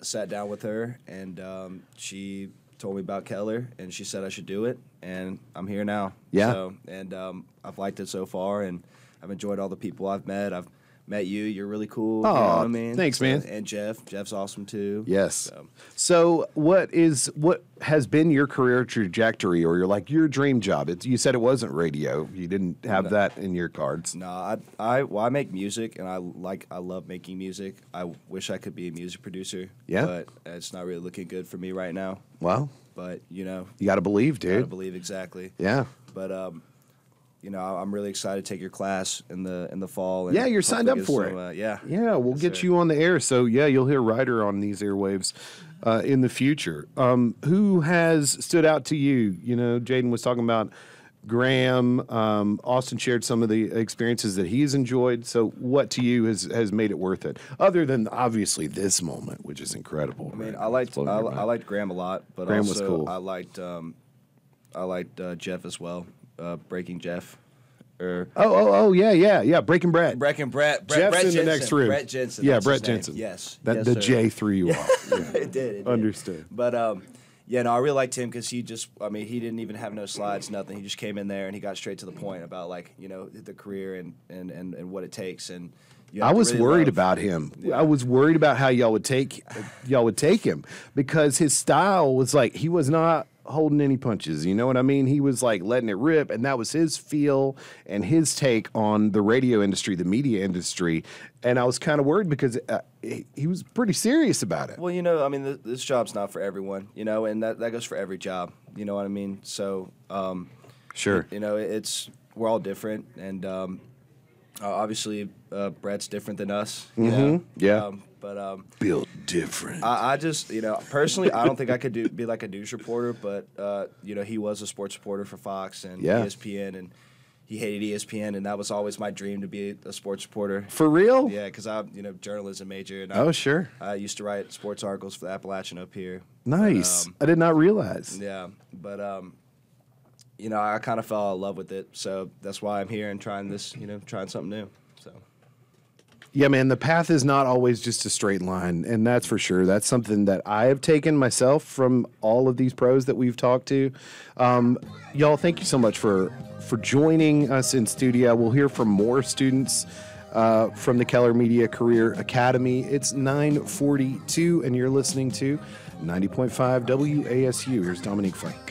sat down with her, and she told me about Keller, and she said I should do it, and I'm here now. Yeah. So, and I've liked it so far, and I've enjoyed all the people I've met. I've met you. You're really cool. Oh, you know what I mean? thanks, man. And Jeff. Jeff's awesome too. Yes. So what has been your career trajectory, or your dream job? You said it wasn't radio. You didn't have that in your cards. No, I make music, and I love making music. I wish I could be a music producer. Yeah. But it's not really looking good for me right now. Well, But you got to believe, dude. gotta believe exactly. Yeah. But I'm really excited to take your class in the fall. And Yeah, you're signed up for it. Yeah. Yeah, we'll get you on the air. So, yeah, you'll hear Ryder on these airwaves in the future. Who has stood out to you? You know, Jaden was talking about Graham. Austin shared some of the experiences that he's enjoyed. So what to you has made it worth it? Other than, obviously, this moment, which is incredible. I mean, right? I liked Graham a lot, but Graham was also cool. I liked Jeff as well. Breaking Jeff. Yeah. Breaking Brett. Brett Jeff's Brett in Jensen. the next room. Brett Jensen. Yeah, that's Brett his name. Jensen. Yes. The sir. J threw you off. Yeah. It did. Understood. But yeah, no, I really liked him because he didn't even have no slides, nothing. He just came in there and he got straight to the point about the career and what it takes. And I was really worried about him. Yeah. I was worried about how y'all would take him because his style was like he was not holding any punches. You know what I mean? He was like letting it rip, and that was his feel and his take on the radio industry, the media industry. And I was kind of worried because he was pretty serious about it. Well, this job's not for everyone, and that goes for every job. You know what I mean? So, Sure. we're all different, and obviously Brett's different than us. You know? Yeah. But Built different. I just, personally, I don't think I could be like a news reporter, but he was a sports reporter for Fox and ESPN, and he hated ESPN, and that was always my dream to be a sports reporter. For real? Yeah, because I'm, journalism major, and Sure. I used to write sports articles for the Appalachian up here. Nice. I did not realize. Yeah, but I kind of fell in love with it, so that's why I'm here and trying this, trying something new. So. Yeah, man, the path is not always just a straight line, and that's for sure. That's something that I have taken myself from all of these pros that we've talked to. Y'all, thank you so much for joining us in studio. We'll hear from more students from the Keller Media Career Academy. It's 9:42, and you're listening to 90.5 WASU. Here's Dominique Flay.